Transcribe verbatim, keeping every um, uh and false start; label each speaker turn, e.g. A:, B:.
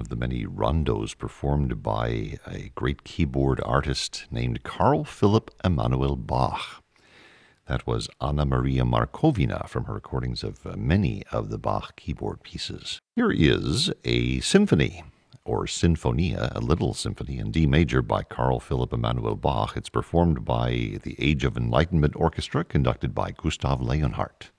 A: of the many rondos performed by a great keyboard artist named Carl Philipp Emanuel Bach. That was Anna Maria Markovina from her recordings of uh, many of the Bach keyboard pieces. Here is a symphony, or Sinfonia, a little symphony in D major by Carl Philipp Emanuel Bach. It's performed by the Age of Enlightenment Orchestra, conducted by Gustav Leonhardt.